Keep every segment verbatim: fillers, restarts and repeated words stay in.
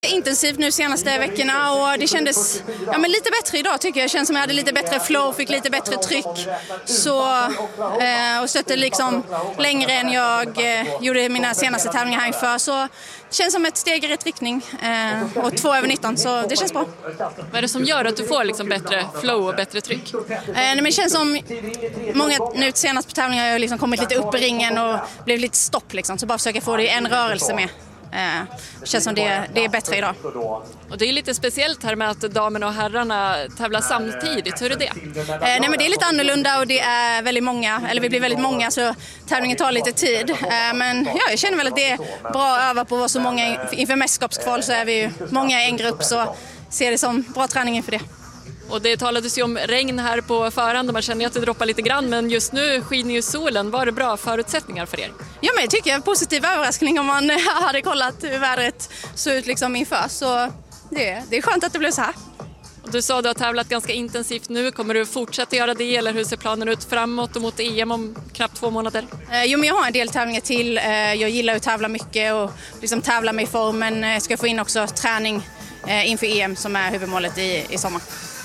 Intensivt nu senaste veckorna och det kändes ja, men lite bättre idag tycker jag. Det känns som jag hade lite bättre flow, fick lite bättre tryck så, eh, och stötte liksom längre än jag eh, gjorde mina senaste tävlingar här inför. Så det känns som ett steg i rätt riktning eh, och två över nitton så det känns bra. Vad är det som gör att du får liksom bättre flow och bättre tryck? Eh, nej, men det känns som många nu senast på tävlingar har jag liksom kommit lite upp i ringen och blev lite stopp liksom, så bara försöka få det i en rörelse med. Eh, det känns som det, det är bättre idag. Och det är lite speciellt här med att damerna och herrarna tävlar samtidigt. Hur är det? Eh, nej men det är lite annorlunda och det är väldigt många, eller vi blir väldigt många så tävlingen tar lite tid. Eh, men ja, jag känner väl att det är bra att öva på att vara så många. Inför mästerskapskval så är vi ju många i en grupp så ser det som bra träning inför det. Och det talades ju om regn här på förhand och man känner att det droppar lite grann, men just nu skiner ju solen. Var det bra förutsättningar för er? Ja, men jag tycker det är en positiv överraskning om man hade kollat hur vädret såg ut liksom inför. Så det, det är skönt att det blev så här. Och du sa att du har tävlat ganska intensivt nu. Kommer du fortsätta göra det eller hur ser planen ut framåt och mot E M om knappt två månader? Eh, jo, men jag har en del tävlingar till. Eh, jag gillar att tävla mycket och liksom tävla mig i form, men jag ska få in också träning eh, inför E M som är huvudmålet i, i sommar.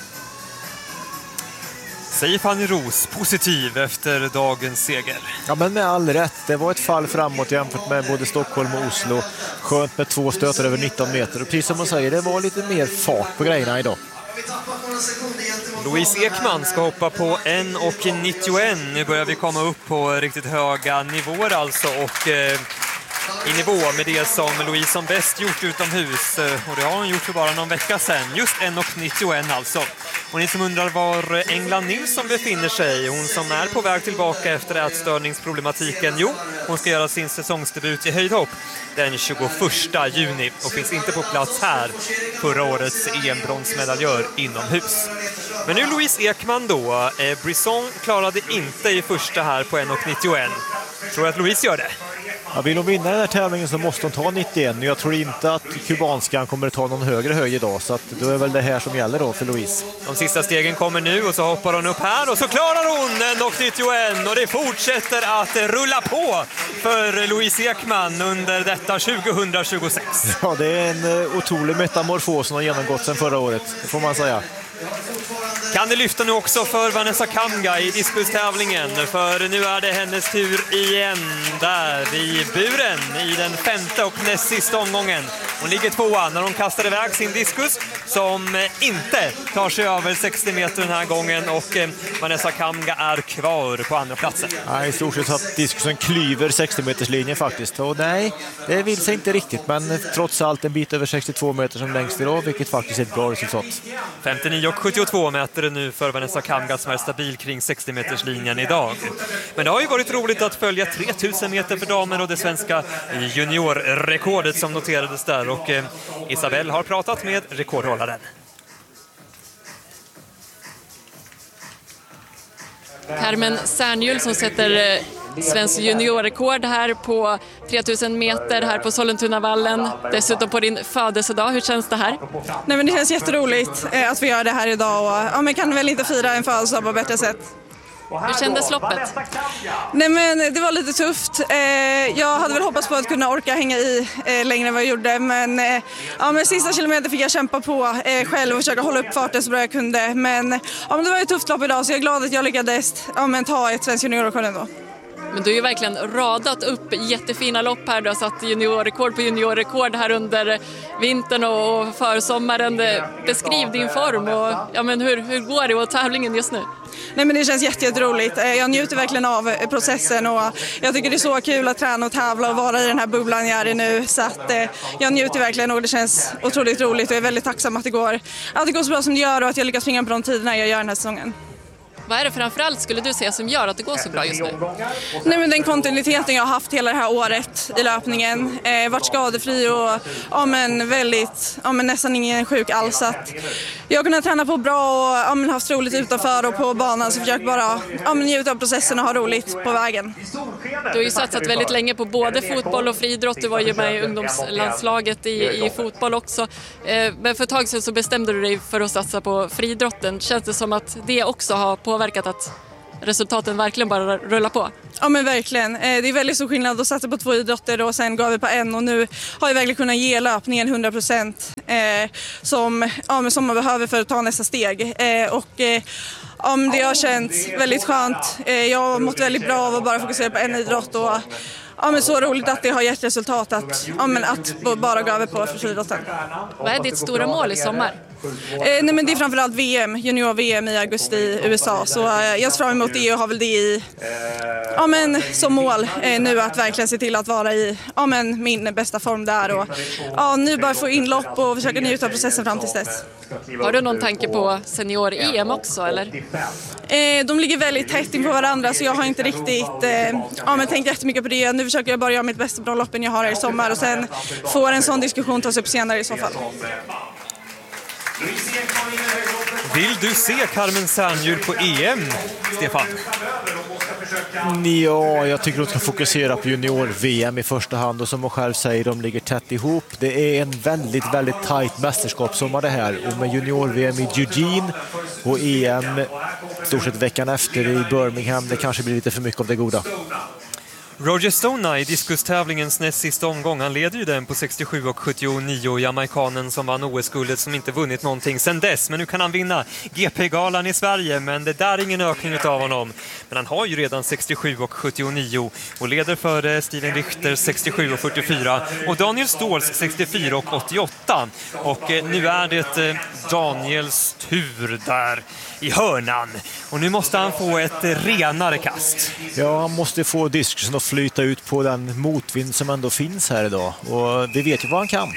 Säger Fanny Ros positiv efter dagens seger. Ja, men med all rätt. Det var ett fall framåt jämfört med både Stockholm och Oslo. Skönt med två stöter över nitton meter. Och precis som man säger, det var lite mer fart på grejerna idag. Louise Ekman ska hoppa på en nittioett. Nu börjar vi komma upp på riktigt höga nivåer alltså. Och eh, i nivå med det som Louise som bäst gjort utomhus. Och det har hon gjort för bara någon vecka sedan. Just en nittioett alltså. Och ni som undrar var Engla Nilsson befinner sig, hon som är på väg tillbaka efter ätstörningsproblematiken, jo, hon ska göra sin säsongsdebut i höjdhopp den tjugoförsta juni och finns inte på plats här, förra årets E M-bronsmedaljör inomhus. Men nu Louise Ekman då, eh, Brisson klarade inte i första här på en nittioett. Tror jag att Louise gör det? Ja, vill hon vinna den här tävlingen så måste hon ta nittioett. Jag tror inte att kubanskan kommer att ta någon högre höjd idag, så att då är väl det här som gäller då för Louise. De sista stegen kommer nu och så hoppar hon upp här och så klarar hon en nittioett och det fortsätter att rulla på för Louise Ekman under detta tjugohundratjugosex. Ja, det är en otrolig metamorfos som har genomgått sedan förra året, det får man säga. Kan det lyfta nu också för Vanessa Kamga i diskustävlingen, för nu är det hennes tur igen där i buren i den femte och näst sista omgången. Hon ligger tvåa när hon kastar iväg sin diskus som inte tar sig över sextio meter den här gången och Vanessa Kamga är kvar på andra platsen. Nej, i stort sett att diskusen klyver sextio meters linjen faktiskt. Och nej, det vill sig inte riktigt, men trots allt en bit över sextiotvå meter som längst idag, vilket faktiskt är ett bra resultat. femtionio och sjuttiotvå meter nu för Vanessa Kamga som är stabil kring sextio meters linjen idag. Men det har ju varit roligt att följa tre tusen meter för damer och det svenska juniorrekordet som noterades där, och eh, Isabelle har pratat med rekordhållaren. Carmen Särnhjul som sätter eh, svensk juniorrekord här på tre tusen meter här på Sollentunavallen, dessutom på din födelsedag. Hur känns det här? Nej, men det känns jätteroligt eh, att vi gör det här idag och ja, men kan väl inte fira en födelsedag på bättre sätt. Hur kändes loppet? Nej, men det var lite tufft. Eh, jag hade väl hoppats på att kunna orka hänga i eh, längre än vad jag gjorde, men eh, ja, men sista kilometer fick jag kämpa på eh, själv och försöka hålla upp farten så bra jag kunde. Men, ja, men det var ett tufft lopp idag, så jag är glad att jag lyckades ja, men ta ett svensk juniorrekord ändå. Men du har ju verkligen radat upp jättefina lopp här. Du har satt juniorrekord på juniorrekord här under vintern och försommaren. Beskriv din form och ja, men hur, hur går det åt tävlingen just nu? Nej, men det känns jätteroligt. Jag njuter verkligen av processen och jag tycker det är så kul att träna och tävla och vara i den här bubblan jag är i nu. Så att jag njuter verkligen och det känns otroligt roligt och jag är väldigt tacksam att det går, att det går så bra som det gör och att jag lyckas springa på de tiderna jag gör den här säsongen. Vad är det framförallt skulle du säga som gör att det går så bra just nu? Nej, men den kontinuiteten jag har haft hela det här året i löpningen. Eh, varit skadefri och ja, men väldigt, ja, men nästan ingen sjuk alls. Att jag har kunnat träna på bra och ja, men haft roligt utanför och på banan. Så försöker bara ja, men njuta av processen och ha roligt på vägen. Du har ju satsat väldigt länge på både fotboll och friidrott. Du var ju med i ungdomslandslaget i, i fotboll också. Eh, men för ett tag sedan så bestämde du dig för att satsa på friidrotten. Känns det som att det också har påverkat att resultaten verkligen bara rullar på. Ja men verkligen, det är väldigt stor skillnad att satsa på två idrotter och sen gav vi på en och nu har vi verkligen kunnat ge löpningen hundra procent eh, som, ja, som man behöver för att ta nästa steg eh, och eh, ja, det har känts väldigt skönt. Eh, jag har mått väldigt bra av att bara fokusera på en idrott och ja, men så roligt att det har gett resultat att, ja, men att bara gå över på friidrotten. Vad är ditt stora mål i sommar? Eh, nej, men det är framförallt V M, junior-V M i augusti i U S A. Så eh, jag ser fram emot det och har väl det i, ja, men, som mål eh, nu att verkligen se till att vara i ja, men, min bästa form där. Och, ja, nu bara få inlopp och försöka njuta av processen fram till dess. Har du någon tanke på senior-E M också eller? Eh, de ligger väldigt tätt in på varandra så jag har inte riktigt eh, ja, men tänkt jättemycket på det. Nu försöker jag bara göra mitt bästa bra loppen jag har här i sommar och sen får en sån diskussion tas upp senare i så fall. Vill du se Carmen Sernhjul på E M, Stefan? Ja, jag tycker att de ska fokusera på junior-V M i första hand och som hon själv säger, de ligger tätt ihop. Det är en väldigt, väldigt tajt mästerskapssommar det här och med junior-V M i Eugene och E M stort sett veckan efter i Birmingham, det kanske blir lite för mycket av det goda. Roger Stona i diskustävlingens näst sista omgång, han leder ju den på sextiosju och sjuttionio, jamaikanen som vann O S-guldet som inte vunnit någonting sedan dess, men nu kan han vinna G P-galan i Sverige, men det där är ingen ökning av honom. Men han har ju redan sextiosju och sjuttionio och leder för Steven Richter sextiosju och fyrtiofyra och Daniel Ståhls sextiofyra och åttioåtta. Och nu är det Daniels tur där i hörnan och nu måste han få ett renare kast. Ja, han måste få disken att flyta ut på den motvind som ändå finns här idag och det vet ju vad han kan.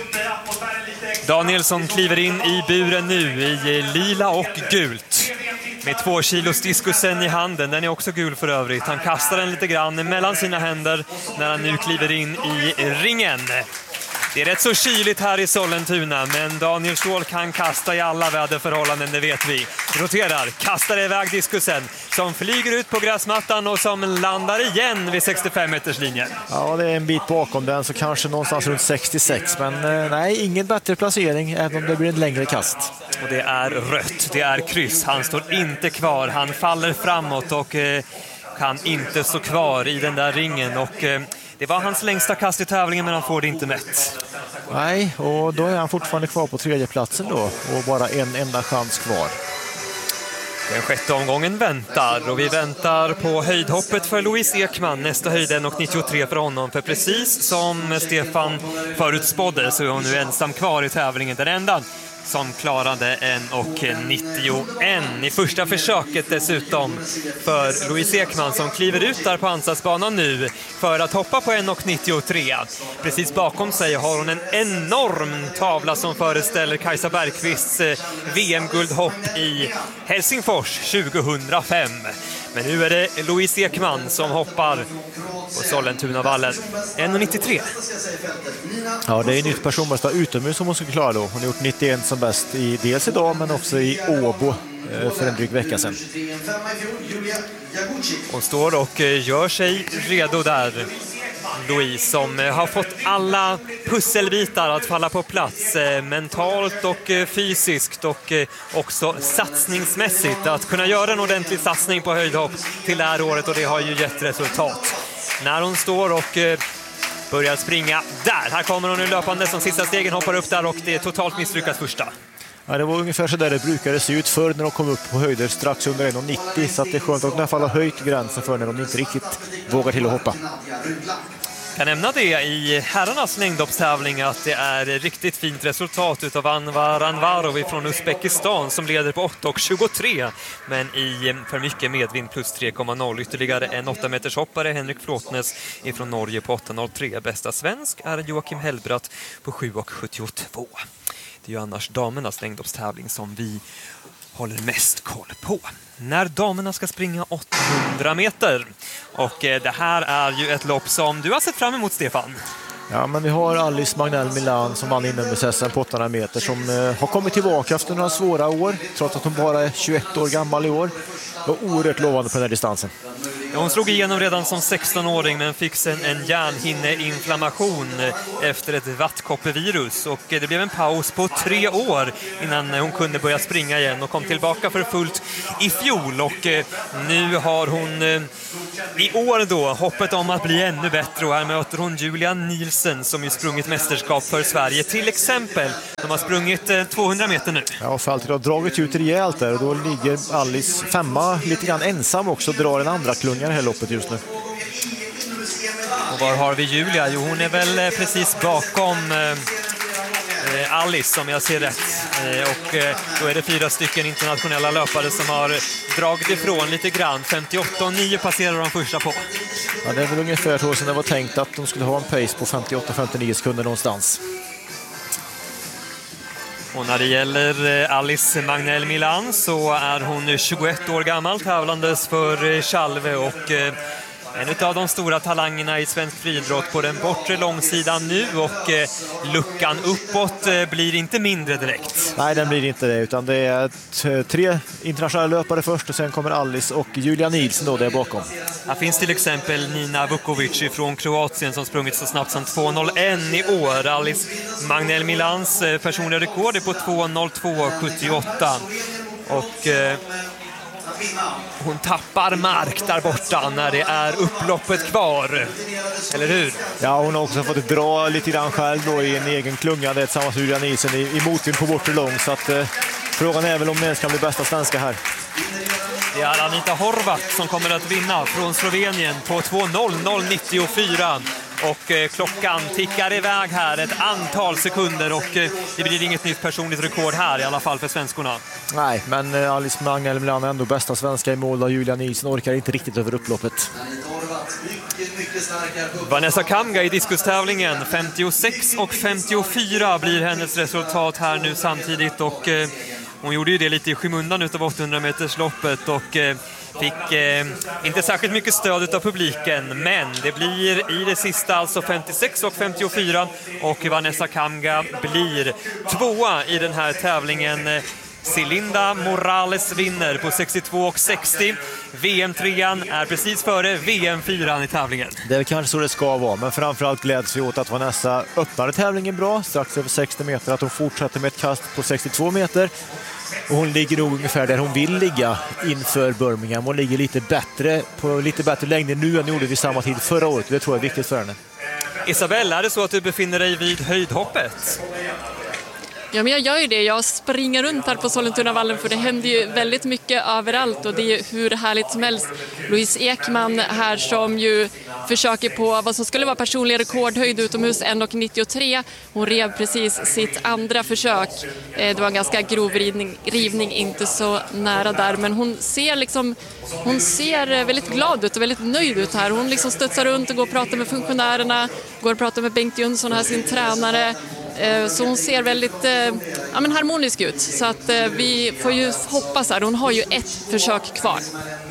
Danielsson kliver in i buren nu i lila och gult med två kilos diskusen i handen, den är också gul för övrigt. Han kastar den lite grann mellan sina händer när han nu kliver in i ringen. Det är rätt så kyligt här i Sollentuna, men Daniel Ståhl kan kasta i alla väderförhållanden, det vet vi. Roterar, kastar iväg diskusen som flyger ut på gräsmattan och som landar igen vid sextiofem meters linjen. Ja, det är en bit bakom den, så kanske någonstans runt sextiosex, men nej, ingen bättre placering även om det blir en längre kast. Och det är rött, det är kryss, han står inte kvar, han faller framåt och eh, kan inte stå kvar i den där ringen och eh, det var hans längsta kast i tävlingen, men han får det inte mätt. Nej, och då är han fortfarande kvar på tredje platsen då och bara en enda chans kvar. Den sjätte omgången väntar och vi väntar på höjdhoppet för Louise Ekman. Nästa höjd en och nittiotre för honom, för precis som Stefan förutspådde så är hon nu ensam kvar i tävlingen. Den enda som klarade en och nittioen i första försöket dessutom för Louise Ekman som kliver ut där på ansatsbanan nu för att hoppa på en och nittiotre. Precis bakom sig har hon en enorm tavla som föreställer Kajsa Bergqvists V M-guldhopp i Helsingfors tjugohundrafem. Men nu är det Louise Ekman som hoppar på Sollentunavallen. en och nittiotre. Ja, det är nytt personbästa utomhus som hon ska klara då. Hon har gjort nittioen som bäst i dels idag men också i Åbo för en dryg vecka sedan. Hon står och gör sig redo där. Louise som har fått alla pusselbitar att falla på plats mentalt och fysiskt och också satsningsmässigt, att kunna göra en ordentlig satsning på höjdhopp till det här året, och det har ju gett resultat. När hon står och börjar springa där, här kommer hon nu löpande som sista stegen, hoppar upp där och det är totalt misslyckat första. Ja, det var ungefär så där det brukade se ut förr när de kom upp på höjder strax under en och nittio, så att det är skönt att de i alla fall har höjt gränsen för när de inte riktigt vågar till att hoppa. Jag kan nämna det i herrarnas längdhoppstävling att det är riktigt fint resultat utav Anvar Anvarov från Uzbekistan som leder på åtta och tjugotre, men i för mycket medvind plus tre komma noll. Ytterligare en åtta meters hoppare, Henrik Flåtnes från Norge på åtta noll tre. Bästa svensk är Joakim Hellbratt på sju och sjuttiotvå. Det är ju annars damernas längdhoppstävling som vi håller mest koll på. När damerna ska springa åttahundra meter. Och det här är ju ett lopp som du har sett fram emot, Stefan. Ja, men vi har Alice Magnell Milan som vann inomhus-S M på åttahundra meter som eh, har kommit tillbaka efter några svåra år, trots att hon bara är tjugoett år gammal i år. Och oerhört lovande på den här distansen. Hon slog igenom redan som sexton-åring men fick sen en hjärnhinneinflammation efter ett vattkoppevirus. Och det blev en paus på tre år innan hon kunde börja springa igen och kom tillbaka för fullt i fjol. Och nu har hon i år då hoppet om att bli ännu bättre, och här möter hon Julia Nielsen som ju sprungit mästerskap för Sverige till exempel. De har sprungit tvåhundra meter nu. Ja, Falter har dragit ut rejält där och då ligger Alice femma lite grann ensam också, drar en andra klunga i här loppet just nu. Och var har vi Julia? Jo, hon är väl precis bakom eh, Alice om jag ser rätt. Eh, och eh, då är det fyra stycken internationella löpare som har dragit ifrån lite grann. femtioåtta och nio passerar de första på. Ja, det är väl ungefär så som det var tänkt att de skulle ha en pace på femtioåtta femtionio sekunder någonstans. Och när det gäller Alice Magnell Milan så är hon tjugoett år gammal, tävlandes för Chalve och en av de stora talangerna i svensk friidrott på den bortre långsidan nu, och luckan uppåt blir inte mindre direkt. Nej, den blir inte det, utan det är tre internationella löpare först och sen kommer Alice och Julia Nielsen då där bakom. Här finns till exempel Nina Vukovic från Kroatien som sprungit så snabbt som två noll ett i år. Alice Magnell Milans personliga rekord är på två noll två sjuttioåtta och eh, hon tappar mark där borta när det är upploppet kvar. Eller hur? Ja, hon har också fått dra lite grann själv då i en egen klunga där tillsammans med Julia Nielsen i, i motvind på bortre lång. Så att, eh, frågan är väl om det ska bli bästa svenska här. Det är Anita Horvath som kommer att vinna från Slovenien på två noll noll nittiofyra. Och eh, klockan tickar iväg här ett antal sekunder och eh, det blir inget nytt personligt rekord här i alla fall för svenskorna. Nej, men eh, Alice Magnell Milan är ändå bästa svenska i mål och Julia Nielsen orkar inte riktigt över upploppet. Vanessa Kamga i diskustävlingen, femtiosex och femtiofyra blir hennes resultat här nu samtidigt, och eh, hon gjorde ju det lite i skymundan utav åttahundra meters loppet och eh, fick eh, inte särskilt mycket stöd av publiken, men det blir i det sista alltså femtiosex och femtiofyra och Vanessa Kamga blir tvåa i den här tävlingen. Celinda Morales vinner på sextiotvå och sextio. V M-trean är precis före V M-fyran i tävlingen. Det är kanske så det ska vara, men framförallt gläds vi åt att Vanessa öppnade tävlingen bra, strax över sextio meter, att hon fortsätter med ett kast på sextiotvå meter. Och hon ligger nog ungefär där hon vill ligga inför Birmingham. Hon ligger lite bättre på lite bättre längd nu än gjorde vid samma tid förra året. Det tror jag är viktigt för henne. Isabella, är det så att du befinner dig vid höjdhoppet? Ja, men jag gör ju det. Jag springer runt här på Sollentunavallen för det händer ju väldigt mycket överallt och det är hur härligt som helst. Louise Ekman här som ju försöker på vad som skulle vara personlig rekordhöjd utomhus en nittiotre. Hon rev precis sitt andra försök. Det var en ganska grov rivning, rivning, inte så nära där, men hon ser liksom hon ser väldigt glad ut och väldigt nöjd ut här. Hon liksom studsar runt och går och pratar med funktionärerna, går och pratar med Bengt Jönsson här, sin tränare. Så hon ser väldigt ja, men harmonisk ut. Så att vi får ju hoppas här. Hon har ju ett försök kvar.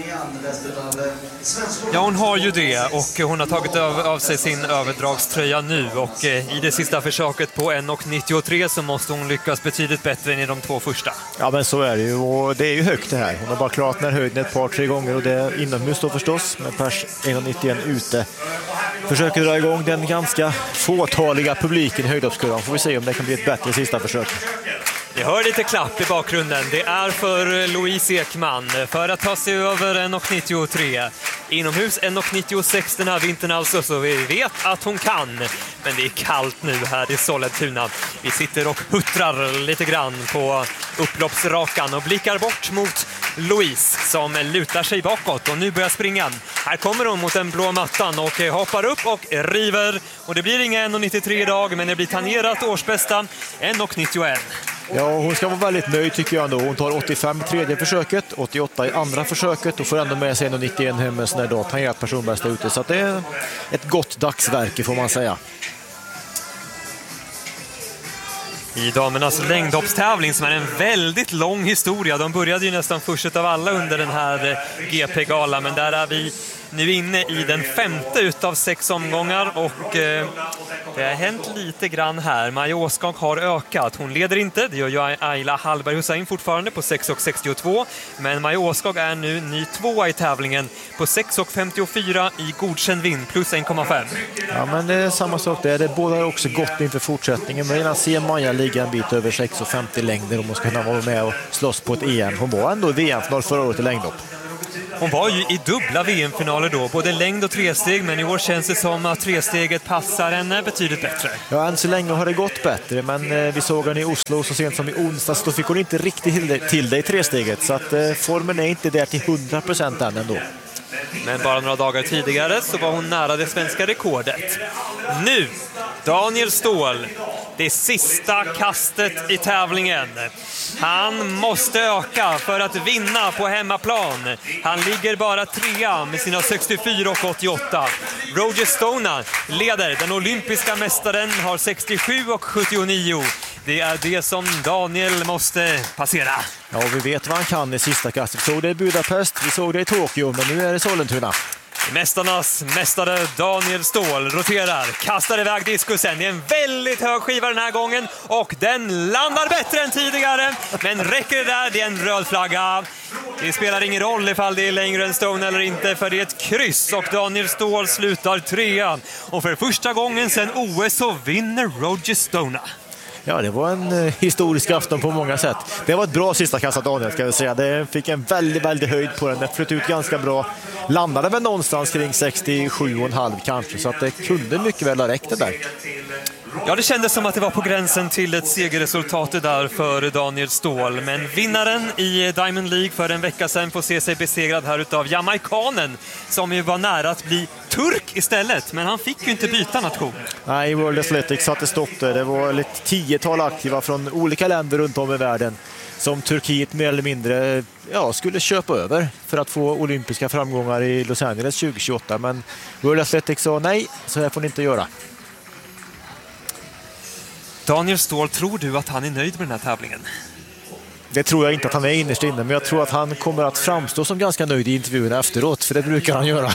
Ja, hon har ju det och hon har tagit av sig sin överdragströja nu och i det sista försöket på en nittiotre så måste hon lyckas betydligt bättre än i de två första. Ja, men så är det ju och det är ju högt det här. Hon har bara klarat den här höjden ett par, tre gånger och det är inomhus då förstås med pers en nittioen ute. Försöker dra igång den ganska fåtaliga publiken i höjdhoppskurvan. Får vi se om det kan bli ett bättre sista försök. Vi hör lite klapp i bakgrunden. Det är för Louise Ekman för att ta sig över en nittiotre. Inomhus en nittiosex den här vintern alltså, så vi vet att hon kan. Men det är kallt nu här i Sollentuna. Vi sitter och huttrar lite grann på upploppsrakan och blickar bort mot Louise som lutar sig bakåt och nu börjar springa. Här kommer hon mot den blå mattan och hoppar upp och river. Och det blir inga en nittiotre idag, men det blir tangerat årsbästa en nittioen. Ja, hon ska vara väldigt nöjd tycker jag ändå. Hon tar åttiofem i tredje försöket, åttioåtta i andra försöket och får ändå med sig en nittioen hem en sån här dag. Tangerat personbästa ute, så att det är ett gott dagsverke får man säga. I damernas längdhoppstävling som är en väldigt lång historia. De började ju nästan först av alla under den här G P-galan, men där är vi nu inne i den femte utav sex omgångar och eh, det har hänt lite grann här. Maja Åskog har ökat. Hon leder inte, det gör ju Ayla Hallberg Hussein fortfarande på sex sextiotvå. Men Maja Åskog är nu ny tvåa i tävlingen på sex femtiofyra i godkänd vind plus en komma fem. Ja, men det är samma sak där. Det båda har också gått inför fortsättningen. Men jag ser Maja ligga en bit över sex femtio längder om hon ska kunna vara med och slåss på ett E M. Hon var ändå i V M-final förra året i längdhopp. Hon var ju i dubbla V M-finaler då, både längd och tresteg, men i år känns det som att tresteget passar henne betydligt bättre. Ja, än så länge har det gått bättre, men vi såg henne i Oslo så sent som i onsdags, då fick hon inte riktigt till det i tresteget, så att eh, formen är inte där till hundra procent än ändå. Men bara några dagar tidigare så var hon nära det svenska rekordet. Nu, Daniel Ståhl, det sista kastet i tävlingen. Han måste öka för att vinna på hemmaplan. Han ligger bara trea med sina sextiofyra och åttioåtta. Roger Stona leder. Den olympiska mästaren har sextiosju och sjuttionio. Det är det som Daniel måste passera. Ja, vi vet vad han kan i sista kastet. Vi såg det i Budapest, vi såg det i Tokyo, men nu är det Sollentuna. Mästarnas mästare Daniel Ståhl roterar, kastar iväg diskusen. Det är en väldigt hög skiva den här gången och den landar bättre än tidigare. Men räcker det där, det är en röd flagga. Det spelar ingen roll ifall det är längre än Stone eller inte, för det är ett kryss och Daniel Ståhl slutar trea. Och för första gången sedan O S så vinner Roger Stona. Ja, det var en historisk afton på många sätt. Det var ett bra sista kast av Daniel, ska jag säga. Det fick en väldigt, väldigt höjd på den. Det flöt ut ganska bra. Landade väl någonstans kring sextiosju komma fem kanske, så att det kunde mycket väl ha räckt det där. Ja, det kändes som att det var på gränsen till ett segerresultat där för Daniel Ståhl. Men vinnaren i Diamond League för en vecka sedan får se sig besegrad här utav jamaikanen som ju var nära att bli turk istället. Men han fick ju inte byta nation. Nej, World Athletics satte stopp där. Det var ett tiotal aktiva från olika länder runt om i världen som Turkiet mer eller mindre ja, skulle köpa över för att få olympiska framgångar i Los Angeles tjugo tjugoåtta. Men World Athletics sa nej, så här får ni inte göra. Daniel Ståhl, tror du att han är nöjd med den här tävlingen? Det tror jag inte att han är innerst inne, men jag tror att han kommer att framstå som ganska nöjd i intervjuerna efteråt, för det brukar han göra.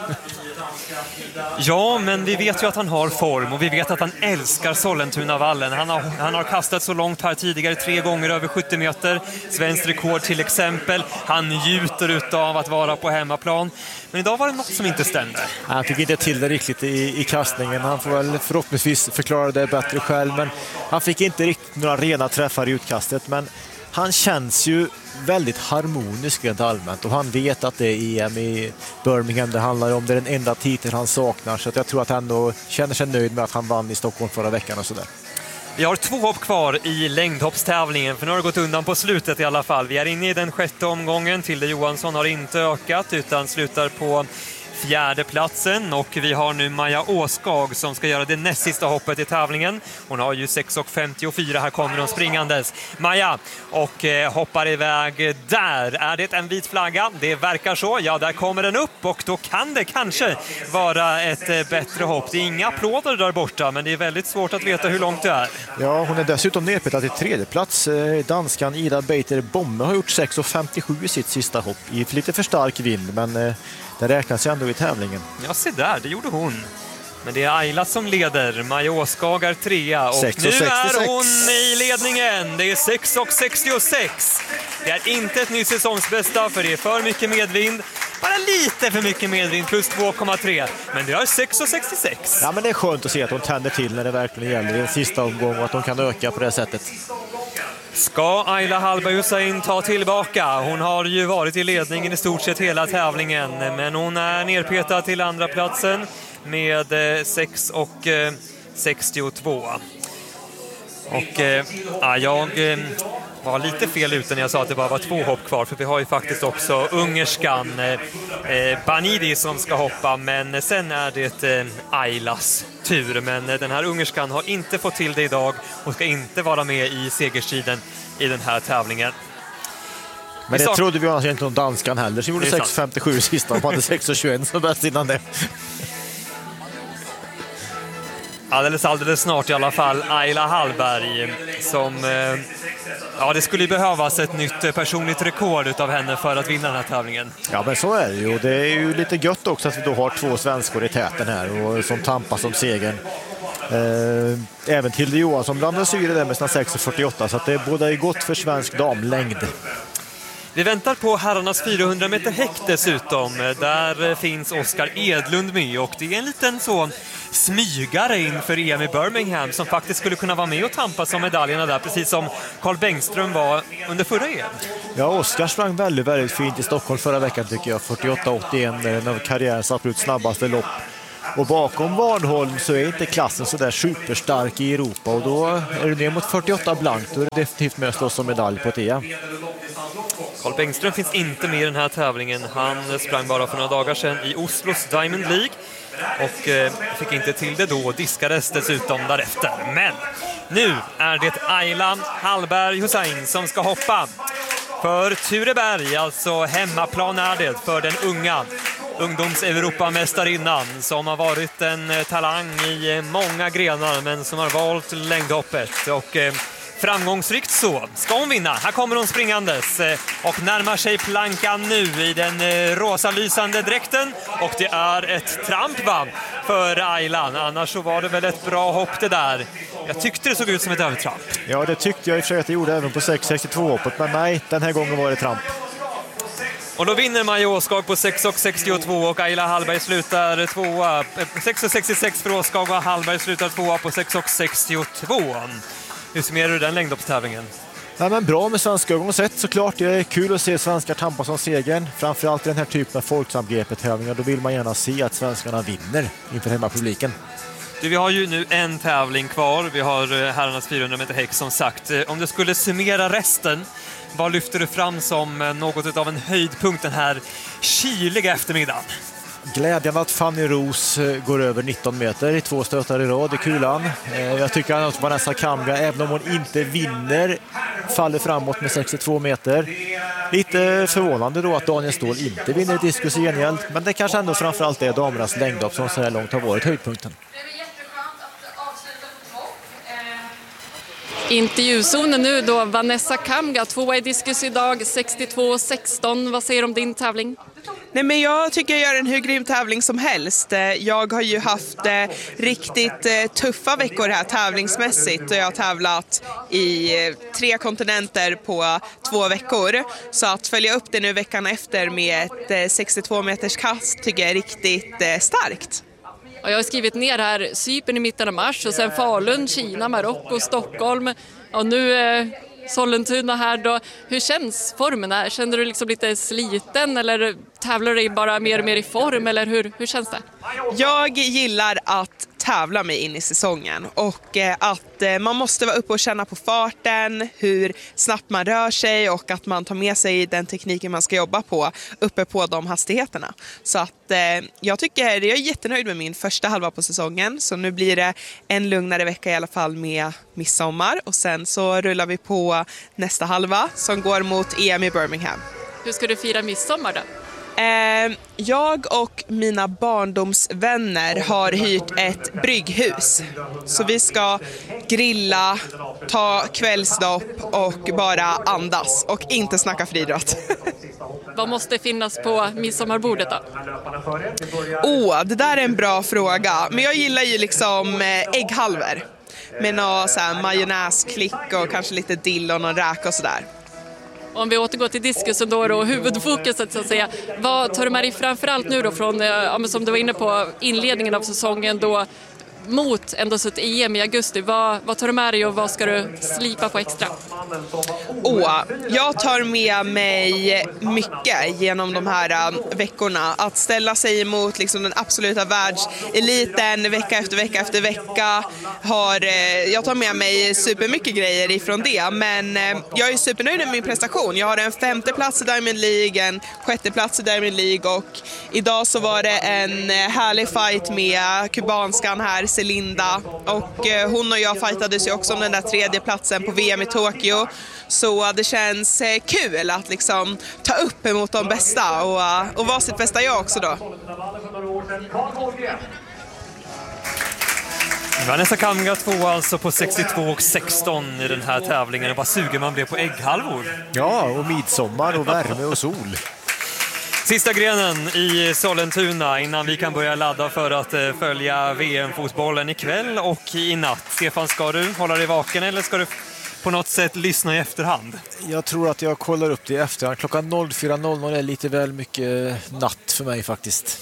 Ja, men vi vet ju att han har form och vi vet att han älskar Sollentunavallen. Han har, han har kastat så långt här tidigare, tre gånger över sjuttio meter. Svensk rekord till exempel. Han njuter utav att vara på hemmaplan. Men idag var det något som inte stämde. Han fick inte till det riktigt i, i kastningen. Han får väl förhoppningsvis förklara det bättre själv. Men han fick inte riktigt några rena träffar i utkastet. Men han känns ju väldigt harmonisk rent allmänt. Och han vet att det är E M i Birmingham det handlar om. Det är den enda titeln han saknar. Så att jag tror att han ändå känner sig nöjd med att han vann i Stockholm förra veckan och sådär. Vi har två hopp kvar i längdhoppstävlingen, för nu har det gått undan på slutet i alla fall. Vi är inne i den sjätte omgången. Tilde Johansson har inte ökat utan slutar på fjärde platsen och vi har nu Maja Åskog som ska göra det näst sista hoppet i tävlingen. Hon har ju sex femtiofyra, här kommer hon springandes. Maja och eh, hoppar iväg där. Är det en vit flagga? Det verkar så. Ja, där kommer den upp och då kan det kanske vara ett eh, bättre hopp. Det är inga applåder där borta, men det är väldigt svårt att veta hur långt det är. Ja, hon är dessutom nedpetad till tredje plats. Danskan Ida Beiter Bomme har gjort sex femtiosju i sitt sista hopp i lite för stark vind, men eh, det räknas ju ändå i tävlingen. Ja, se där, det gjorde hon. Men det är Ayla som leder. Maja Åskog är trea och nu är hon i ledningen. Det är sex sextiosex. Det är inte ett nytt säsongsbästa för det är för mycket medvind. Bara lite för mycket medvind plus två komma tre. Men det är sex sextiosex. Ja, men det är skönt att se att hon tänder till när det verkligen gäller i en sista omgång och att de kan öka på det sättet. Ska Ayla Hallberg Hussein ta tillbaka? Hon har ju varit i ledningen i stort sett hela tävlingen, men hon är nerpetad till andra platsen med sex sextiotvå. Och ja, jag eh, var lite fel ute när jag sa att det bara var två hopp kvar, för vi har ju faktiskt också ungerskan eh, Banidi som ska hoppa, men sen är det eh, Aylas tur. Men eh, den här ungerskan har inte fått till det idag och ska inte vara med i segerstriden i den här tävlingen. Men det trodde vi annars inte om danskan heller, som gjorde sex femtiosju sista. De hade sex tjugoett som bäst innan det. alldeles, alldeles snart i alla fall Ayla Hallberg som, eh, ja det skulle behövas ett nytt personligt rekord utav henne för att vinna den här tävlingen. Ja men så är det ju, och det är ju lite gött också att vi då har två svenskor i täten här och som tampas om segern. Eh, även Tilde Johansson blandar syre där med sina sex fyrtioåtta, så att det båda är gott för svensk damlängd. Vi väntar på herrarnas fyrahundra meter häck dessutom. Där finns Oskar Edlund med och det är en liten så smygare inför E M i Birmingham som faktiskt skulle kunna vara med och tampas om medaljerna där, precis som Carl Bengström var under förra E M. Ja, Oskar sprang väldigt, väldigt fint i Stockholm förra veckan tycker jag. fyrtioåtta åttioen, en av karriärens absolut snabbaste lopp. Och bakom Warnholm så är inte klassen så där superstark i Europa, och då är det ner mot fyrtioåtta blankt, då är det definitivt med att slåss som medalj på ett E M. Carl Bengström finns inte med i den här tävlingen. Han sprang bara för några dagar sedan i Oslos Diamond League och eh, fick inte till det då, diskades dessutom därefter. Men nu är det Ayla Hallberg Hussein som ska hoppa för Tureberg, alltså hemmaplan är det för den unga ungdoms-Europamästarinnan som har varit en talang i många grenar men som har valt längdhoppet och eh, framgångsrikt så ska hon vinna. Här kommer hon springandes och närmar sig plankan nu i den rosa lysande dräkten och det är ett tramp va, för Aylan. Annars så var det väl ett bra hopp det där. Jag tyckte det såg ut som ett övertramp. Ja, det tyckte jag i och för sig att det gjorde även på sex sextiotvå-hoppet, men nej, den här gången var det tramp. Och då vinner Maja Åskag på sex sextiotvå och Ayla Hallberg slutar tvåa. sex sextiosex för Åskag och Hallberg slutar tvåa på sex sextiotvå. Hur summerar du den längdhoppstävlingen? Ja, men bra med svenska ögon sett såklart. Det är kul att se svenskar tampas som segern. Framförallt i den här typen av folksamgreppet-tävlingar. Då vill man gärna se att svenskarna vinner inför hemmapubliken. Du, vi har ju nu en tävling kvar. Vi har herrarnas fyrahundra meter häck som sagt. Om du skulle summera resten, vad lyfter du fram som något av en höjdpunkt den här kyliga eftermiddagen? Glädjande att Fanny Ros går över nitton meter i två stötar i rad i kulan. Jag tycker att Vanessa Kamga, även om hon inte vinner, faller framåt med sextiotvå meter. Lite förvånande då att Daniel Ståhl inte vinner diskus i gengäld, men det kanske ändå framförallt är damernas längdhopp som så här långt har varit höjdpunkten. Intervjuzonen nu då, Vanessa Kamga, tvåa i diskus idag, sextiotvå sexton. Vad säger du om din tävling? Nej, men jag tycker jag gör en hur grym tävling som helst. Jag har ju haft eh, riktigt eh, tuffa veckor här tävlingsmässigt och jag har tävlat i eh, tre kontinenter på två veckor. Så att följa upp det nu veckan efter med ett eh, sextiotvå meters kast tycker jag är riktigt eh, starkt. Och jag har skrivit ner här Cypern i mitten av mars och sen Falun, Kina, Marocko, Stockholm och nu eh, Sollentuna här då. Hur känns formen här? Känner du liksom lite sliten eller tävlar du dig bara mer och mer i form eller hur, hur känns det? Jag gillar att tävla mig in i säsongen och att man måste vara uppe och känna på farten, hur snabbt man rör sig och att man tar med sig den tekniken man ska jobba på uppe på de hastigheterna. Så att jag tycker, jag är jättenöjd med min första halva på säsongen, så nu blir det en lugnare vecka i alla fall med midsommar och sen så rullar vi på nästa halva som går mot E M i Birmingham. Hur ska du fira midsommar då? Jag och mina barndomsvänner har hyrt ett brygghus. Så vi ska grilla, ta kvällsdopp och bara andas och inte snacka friidrott. Vad måste finnas på midsommarbordet då? Åh, oh, det där är en bra fråga. Men jag gillar ju liksom ägghalvor. Med någon så här majonnäsklick och kanske lite dill och någon räk och sådär. Om vi återgår till diskusen då och huvudfokuset så att säga, vad tar du med dig framförallt nu då från, ja, som du var inne på, inledningen av säsongen då mot ändå så ett E M i augusti? Vad, vad tar du med dig och vad ska du slipa på extra? Åh, jag tar med mig mycket genom de här äh, veckorna. Att ställa sig emot liksom, den absoluta världseliten vecka efter vecka efter vecka. Har, eh, jag tar med mig supermycket grejer ifrån det. Men eh, jag är supernöjd med min prestation. Jag har en femte plats i Diamond League, en sjätte plats i Diamond League och idag så var det en härlig fight med kubanskan här, Celinda, och eh, hon och jag fightades ju också om den där tredje platsen på V M i Tokyo, så det känns eh, kul att liksom ta upp emot de bästa och, uh, och vara sitt bästa jag också då. Vanessa Kamga två alltså på sextiotvå och sexton i den här tävlingen. Och vad suger man blev på ägghalvor. Ja, och midsommar och värme och sol. Sista grenen i Sollentuna innan vi kan börja ladda för att följa V M-fotbollen ikväll och i natt. Stefan, ska du hålla dig vaken eller ska du på något sätt lyssna i efterhand? Jag tror att jag kollar upp det i efterhand. Klockan fyra noll noll är lite väl mycket natt för mig faktiskt.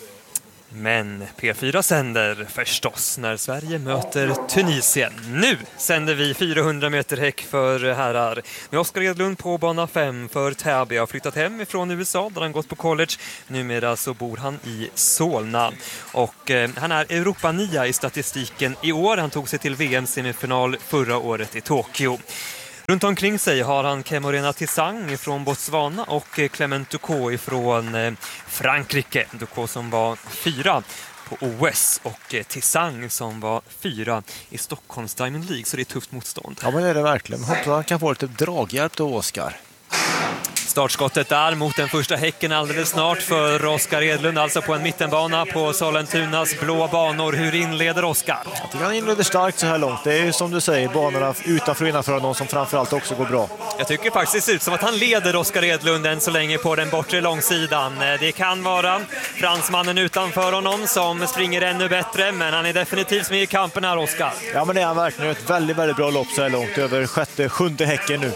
Men P fyra sänder förstås när Sverige möter Tunisien. Nu sänder vi fyrahundra meter häck för herrar. Med Oskar Edlund på bana fem för Täby. Har flyttat hem ifrån U S A där han gått på college. Numera så bor han i Solna. Och eh, han är Europa nia i statistiken i år. Han tog sig till V M-semifinal förra året i Tokyo. Runt omkring sig har han Kemorena Tissang från Botswana och Clement Ducot från Frankrike. Ducot som var fyra på O S och Tissang som var fyra i Stockholms Diamond League, så det är tufft motstånd. Ja, men det är det verkligen. Hoppas han kan få lite draghjälp då, Oskar. Startskottet där mot den första häcken alldeles snart för Oskar Edlund, alltså på en mittenbana på Sollentunas blå banor. Hur inleder Oskar? Jag tycker han inleder starkt så här långt. Det är ju som du säger, banorna utanför och innanför någon som framförallt också går bra. Jag tycker faktiskt det ser ut som att han leder Oskar Edlund än så länge på den bortre långsidan. Det kan vara fransmannen utanför honom som springer ännu bättre, men han är definitivt med i kampen här, Oskar. Ja, men det är han verkligen. Ett väldigt, väldigt bra lopp så här långt, över sjätte, sjunde häcken nu.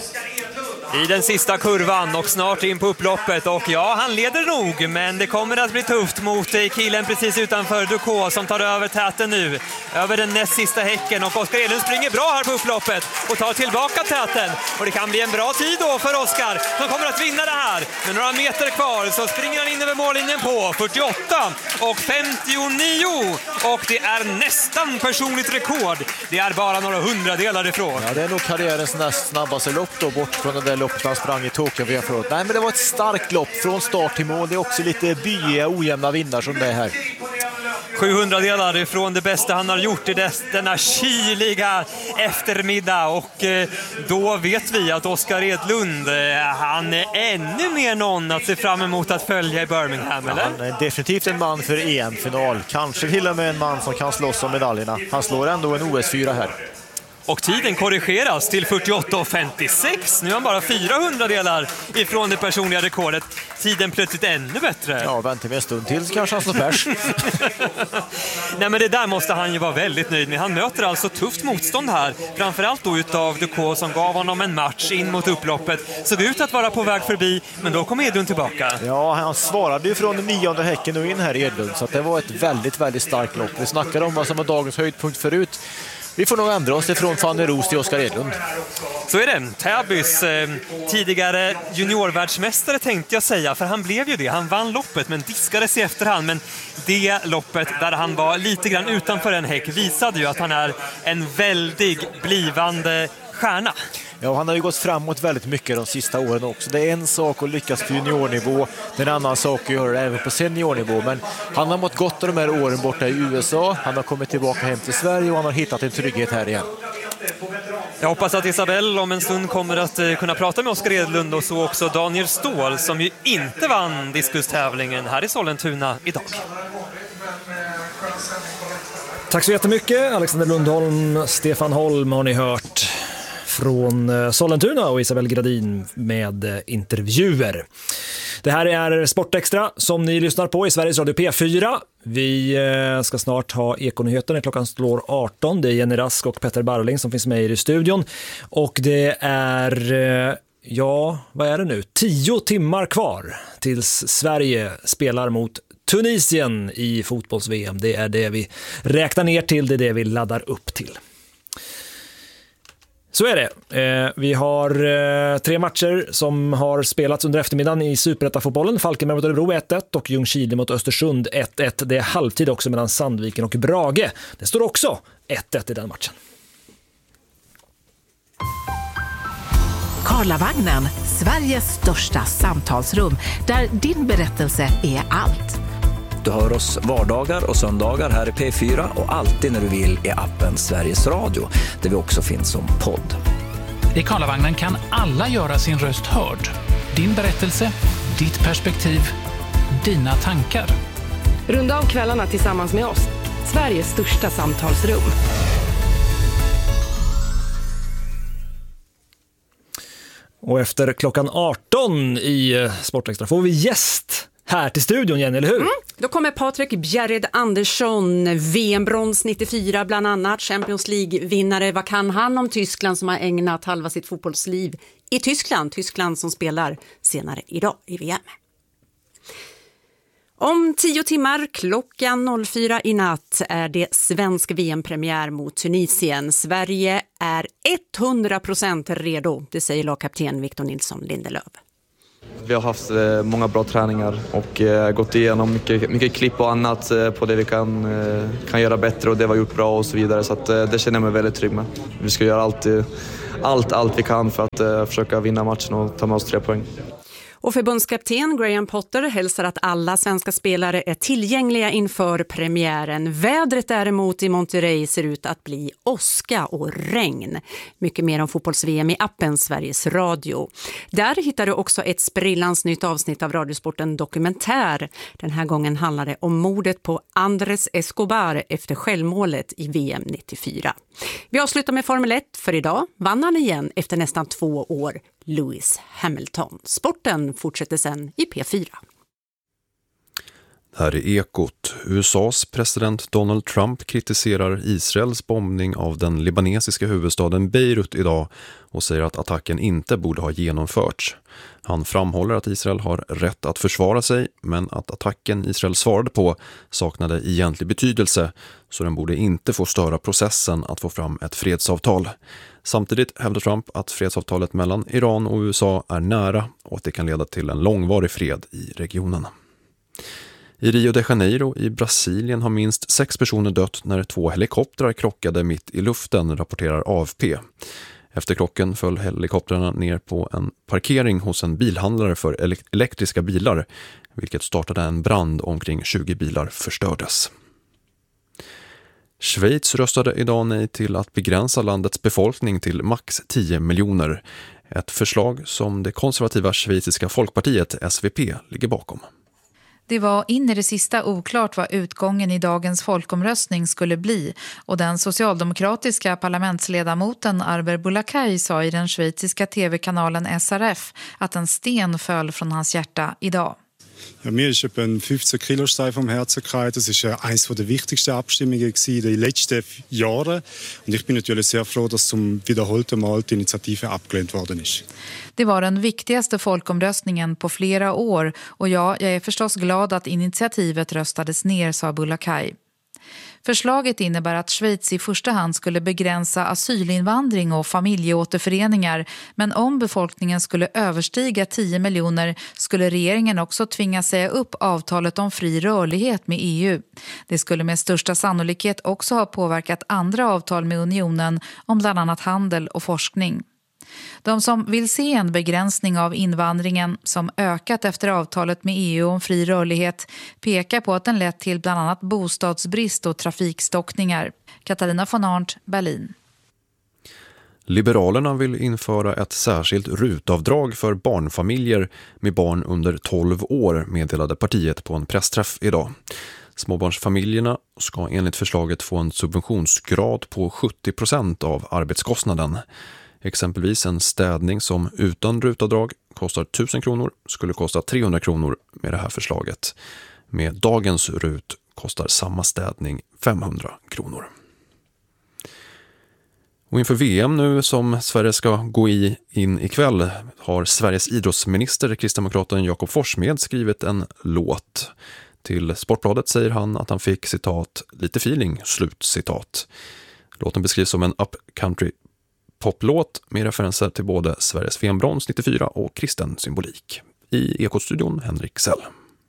I den sista kurvan och snart in på upploppet, och ja, han leder nog, men det kommer att bli tufft mot killen precis utanför Ducot som tar över täten nu, över den näst sista häcken, och Oskar Edlund springer bra här på upploppet och tar tillbaka täten, och det kan bli en bra tid då för Oskar som kommer att vinna det här. Med några meter kvar så springer han in över mållinjen på fyrtioåtta och femtionio, och det är nästan personligt rekord. Det är bara några hundradelar ifrån. Ja, det är nog karriärens näst snabbaste lopp då, bort från den där loppet han sprang i Tokyo. Nej, men det var ett starkt lopp från start till mål. Det är också lite byiga, ojämna vindar som det är här. sjuhundradelar ifrån det bästa han har gjort i denna kyliga eftermiddag, och då vet vi att Oskar Edlund, han är ännu mer någon att se fram emot att följa i Birmingham, eller? Ja, han är definitivt en man för E M-final. Kanske till och med en man som kan slåss om medaljerna. Han slår ändå en O S fyra här. Och tiden korrigeras till fyrtioåtta och femtiosex. Nu är han bara fyrahundra delar ifrån det personliga rekordet. Tiden plötsligt ännu bättre. Ja, vänta med en stund till så kanske han slår färs. Nej, men det där måste han ju vara väldigt nöjd med. Han möter alltså tufft motstånd här. Framförallt då utav Ducot som gav honom en match in mot upploppet. Såg ut att vara på väg förbi, men då kom Edlund tillbaka. Ja, han svarade ju från den nionde häcken och in här, Edlund. Så att det var ett väldigt, väldigt starkt lopp. Vi snackade om vad som var dagens höjdpunkt förut. Vi får nog ändra oss ifrån Fanny Roos till Oskar Edlund. Så är det. Täbys eh, tidigare juniorvärldsmästare tänkte jag säga, för han blev ju det. Han vann loppet men diskades i efterhand. Men det loppet där han var lite grann utanför en häck visade ju att han är en väldig blivande stjärna. Ja, han har ju gått framåt väldigt mycket de sista åren också. Det är en sak att lyckas på juniornivå, det är en annan sak att göra det även på seniornivå. Men han har mått gott av de här åren borta i U S A. Han har kommit tillbaka hem till Sverige och han har hittat en trygghet här igen. Jag hoppas att Isabelle om en stund kommer att kunna prata med Oskar Edlund, och så också Daniel Ståhl som ju inte vann diskustävlingen här i Sollentuna idag. Tack så jättemycket Alexander Lundholm, Stefan Holm har ni hört från Sollentuna, och Isabelle Gradin med intervjuer. Det här är Sportextra som ni lyssnar på i Sveriges Radio P fyra. Vi ska snart ha Ekonyheter när klockan slår arton. Det är Jenny Rask och Petter Barling som finns med i studion. Och det är, ja, vad är det nu? Tio timmar kvar tills Sverige spelar mot Tunisien i fotbolls-V M. Det är det vi räknar ner till, det är det vi laddar upp till. Så är det. Eh, vi har eh, tre matcher som har spelats under eftermiddagen i Superettan-fotbollen. Falkenberg mot Örebro ett ett och Ljungskile mot Östersund ett ett. Det är halvtid också mellan Sandviken och Brage. Det står också ett ett i den matchen. Karlavagnen, Sveriges största samtalsrum där din berättelse är allt. Du hör oss vardagar och söndagar här i P fyra och alltid när du vill i appen Sveriges Radio, där vi också finns som podd. I Karlavagnen kan alla göra sin röst hörd. Din berättelse, ditt perspektiv, dina tankar. Runda av kvällarna tillsammans med oss. Sveriges största samtalsrum. Och efter klockan arton i Sportextra får vi gäst här till studion, Jenny, eller hur? Mm. Då kommer Patrik Bjerred Andersson, V M-brons nittiofyra bland annat, Champions League-vinnare. Vad kan han om Tyskland som har ägnat halva sitt fotbollsliv i Tyskland? Tyskland som spelar senare idag i V M. Om tio timmar klockan fyra i natt är det svensk V M-premiär mot Tunisien. Sverige är hundra procent redo, det säger lagkapten Victor Nilsson Lindelöf. Vi har haft eh, många bra träningar och eh, gått igenom mycket, mycket klipp och annat eh, på det vi kan, eh, kan göra bättre och det vi har gjort bra och så vidare. Så att, eh, det känner jag mig väldigt trygg med. Vi ska göra allt, eh, allt, allt vi kan för att eh, försöka vinna matchen och ta med oss tre poäng. Och förbundskapten Graham Potter hälsar att alla svenska spelare är tillgängliga inför premiären. Vädret däremot i Monterrey ser ut att bli åska och regn. Mycket mer om fotbolls-V M i appen Sveriges Radio. Där hittar du också ett sprillans nytt avsnitt av Radiosporten Dokumentär. Den här gången handlar det om mordet på Andres Escobar efter självmålet i V M nittiofyra. Vi avslutar med Formel ett för idag. Vann han igen efter nästan två år. Lewis Hamilton. Sporten fortsätter sen i P fyra. Här är Ekot. U S A:s president Donald Trump kritiserar Israels bombning av den libanesiska huvudstaden Beirut idag och säger att attacken inte borde ha genomförts. Han framhåller att Israel har rätt att försvara sig, men att attacken Israel svarade på saknade egentlig betydelse, så den borde inte få störa processen att få fram ett fredsavtal. Samtidigt hävdar Trump att fredsavtalet mellan Iran och U S A är nära och att det kan leda till en långvarig fred i regionen. I Rio de Janeiro i Brasilien har minst sex personer dött när två helikoptrar krockade mitt i luften, rapporterar A F P. Efter krocken föll helikoptrarna ner på en parkering hos en bilhandlare för elektriska bilar, vilket startade en brand. Omkring tjugo bilar förstördes. Schweiz röstade idag nej till att begränsa landets befolkning till max tio miljoner. Ett förslag som det konservativa schweiziska folkpartiet S V P ligger bakom. Det var in i det sista oklart vad utgången i dagens folkomröstning skulle bli, och den socialdemokratiska parlamentsledamoten Arber Boulakay sa i den schweiziska tv-kanalen S R F att en sten föll från hans hjärta idag. Ja, mir ist etwa ein fünfzehn Kilo Stein vom Herzen gefallen. Das ist eines der wichtigsten Abstimmungen in den letzten Jahren. Und ich bin natürlich sehr froh, dass zum wiederholten Mal die Initiative abgelehnt worden ist. Det var den viktigaste folkomröstningen på flera år, och ja, jag är förstås glad att initiativet röstades ner, sa Boulakay. Förslaget innebär att Schweiz i första hand skulle begränsa asylinvandring och familjeåterföreningar, men om befolkningen skulle överstiga tio miljoner skulle regeringen också tvinga säga upp avtalet om fri rörlighet med E U. Det skulle med största sannolikhet också ha påverkat andra avtal med unionen om bland annat handel och forskning. De som vill se en begränsning av invandringen som ökat efter avtalet med E U om fri rörlighet pekar på att den lett till bland annat bostadsbrist och trafikstockningar. Katarina von Arndt, Berlin. Liberalerna vill införa ett särskilt rutavdrag för barnfamiljer med barn under tolv år, meddelade partiet på en pressträff idag. Småbarnsfamiljerna ska enligt förslaget få en subventionsgrad på sjuttio procent av arbetskostnaden. Exempelvis en städning som utan rutavdrag kostar tusen kronor skulle kosta trehundra kronor med det här förslaget. Med dagens rut kostar samma städning femhundra kronor. Och inför V M nu som Sverige ska gå i in ikväll har Sveriges idrottsminister kristdemokraten Jakob Forssmed skrivit en låt. Till Sportbladet säger han att han fick citat lite feeling, slut citat. Låten beskrivs som en upcountry poplåt med referenser till både Sveriges V M-brons nittiofyra och kristen symbolik. I Ekot-studion Henrik Sell.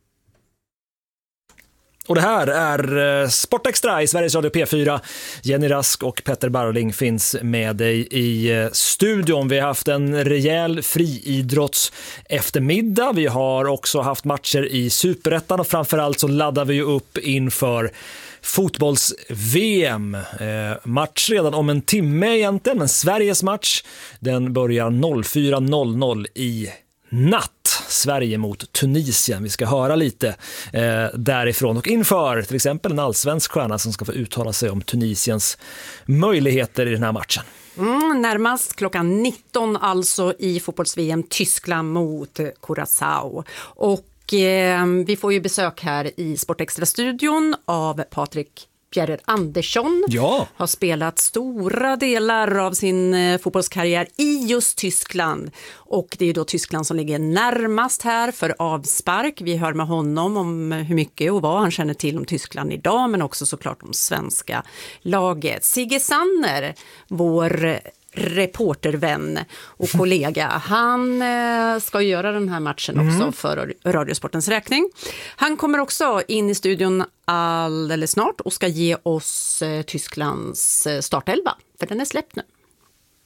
Och det här är Sportextra i Sveriges Radio P fyra. Jenny Rask och Petter Barling finns med dig i studion. Vi har haft en rejäl friidrotts eftermiddag. Vi har också haft matcher i Superettan och framförallt så laddar vi upp inför fotbolls-V M. Eh, match redan om en timme egentligen, men Sveriges match den börjar fyra noll noll i natt. Sverige mot Tunisien. Vi ska höra lite eh, därifrån och inför till exempel en allsvensk stjärna som ska få uttala sig om Tunisiens möjligheter i den här matchen. Mm, närmast klockan nitton alltså i fotbolls-V M Tyskland mot Curaçao. Och eh, vi får ju besök här i Sportextra-studion av Patrik Bjerre Andersson. Ja. Har spelat stora delar av sin eh, fotbollskarriär i just Tyskland. Och det är då Tyskland som ligger närmast här för avspark. Vi hör med honom om hur mycket och vad han känner till om Tyskland idag, men också såklart om svenska laget. Sigge Sanner, vår reportervän och kollega. Han eh, ska göra den här matchen också mm. för Radiosportens räkning. Han kommer också in i studion alldeles snart och ska ge oss eh, Tysklands eh, startelva, för den är släppt nu.